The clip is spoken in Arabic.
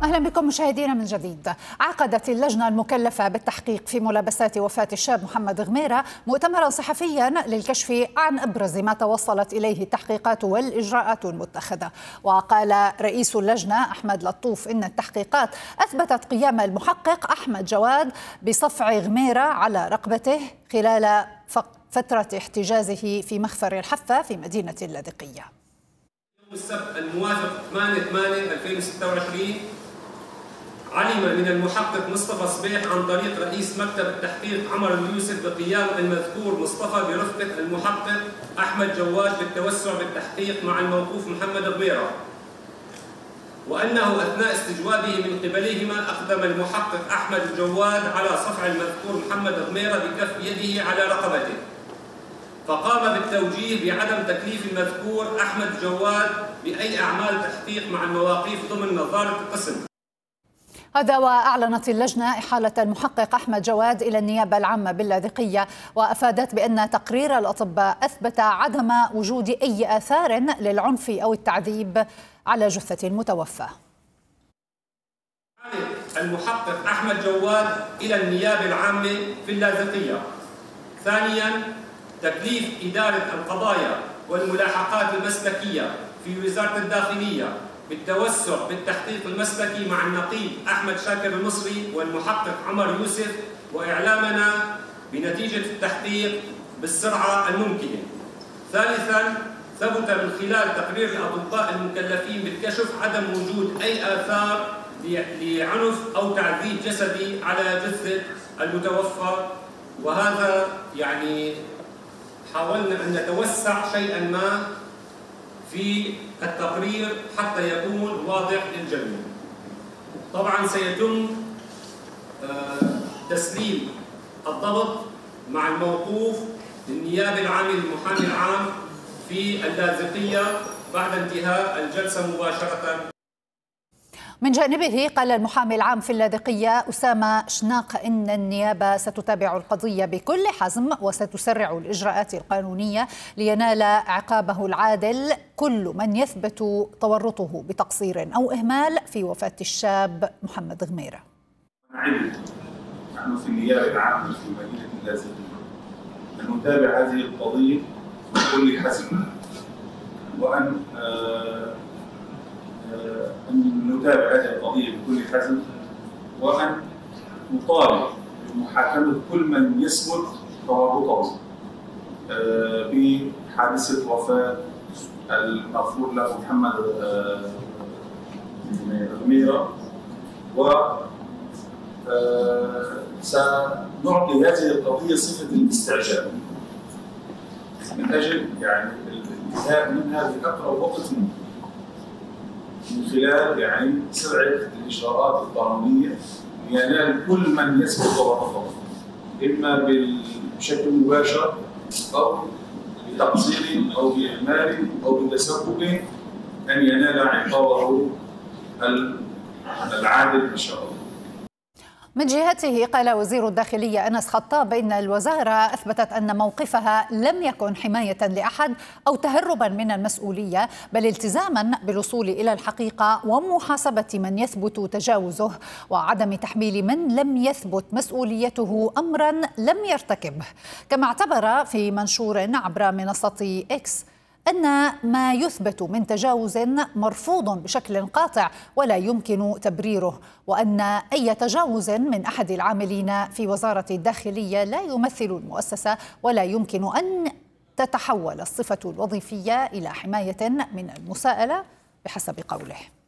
أهلا بكم مشاهدينا من جديد. عقدت اللجنة المكلفة بالتحقيق في ملابسات وفاة الشاب محمد غميرة مؤتمرا صحفيا للكشف عن أبرز ما توصلت إليه التحقيقات والإجراءات المتخذة. وقال رئيس اللجنة أحمد لطوف إن التحقيقات أثبتت قيام المحقق أحمد جواد بصفع غميرة على رقبته خلال فترة احتجازه في مخفر الحفة في مدينة اللاذقية. السبت الموافق 8/8/2026 علم من المحقق مصطفى صبيح عن طريق رئيس مكتب التحقيق عمر اليوسف بقيام المذكور مصطفى برفقة المحقق أحمد جواد بالتوسع بالتحقيق مع الموقوف محمد غميرة، وأنه أثناء استجوابه من قبلهما أقدم المحقق أحمد جواد على صفع المذكور محمد غميرة بكف يده على رقبته، فقام بالتوجيه بعدم تكليف المذكور أحمد جواد بأي أعمال تحقيق مع المواقيف ضمن نظارة القسم. هذا وأعلنت اللجنة إحالة المحقق أحمد جواد إلى النيابة العامة باللاذقية، وأفادت بأن تقرير الأطباء أثبت عدم وجود أي آثار للعنف أو التعذيب على جثة المتوفى. المحقق أحمد جواد إلى النيابة العامة في اللاذقية. ثانياً، تكليف إدارة القضايا والملاحقات المسلكية في وزارة الداخلية بالتوسع بالتحقيق المسلكي مع النقيب أحمد شاكر المصري والمحقق عمر يوسف، وإعلامنا بنتيجة التحقيق بالسرعة الممكنة. ثالثاً، ثبت من خلال تقرير الأطباء المكلفين بالكشف عدم وجود أي آثار لعنف أو تعذيب جسدي على جثة المتوفى، وهذا يعني حاولنا أن نتوسع شيئا ما في التقرير حتى يكون واضح للجميع. طبعا سيتم تسليم الضبط مع الموقوف للنيابة العامة للمحامي العام في اللاذقية بعد انتهاء الجلسة مباشرة. من جانبه قال المحامي العام في اللاذقية أسامة شناق إن النيابة ستتابع القضية بكل حزم وستسرع الإجراءات القانونية لينال عقابه العادل كل من يثبت تورطه بتقصير أو إهمال في وفاة الشاب محمد غميرة. نحن في النيابة العامة في مدينة اللاذقية نتابع هذه القضية بكل حزم، وأن نتابع هذه القضية بكل حزم، وأن نطالب بمحاكمة كل من يثبت تورطه بحادثة وفاة المغفور له محمد غميرة، سنعطي هذه القضية صفة الاستعجال من أجل يعني الانتهاء منها بأقرب وقت ممكن، من خلال سرعة الإجراءات القانونية لينال كل من يثبت تورطه، إما بشكل مباشر أو بتقصير أو بإهمال أو بتسبب، أن ينال عقابه العادل إن شاء الله. من جهته قال وزير الداخلية أنس خطاب إن الوزارة أثبتت أن موقفها لم يكن حماية لأحد أو تهربا من المسؤولية، بل التزاما بالوصول إلى الحقيقة ومحاسبة من يثبت تجاوزه وعدم تحميل من لم يثبت مسؤوليته أمرا لم يرتكبه. كما اعتبر في منشور عبر منصة إكس أن ما يثبت من تجاوز مرفوض بشكل قاطع ولا يمكن تبريره، وأن أي تجاوز من أحد العاملين في وزارة الداخلية لا يمثل المؤسسة ولا يمكن أن تتحول الصفة الوظيفية إلى حماية من المساءلة بحسب قوله.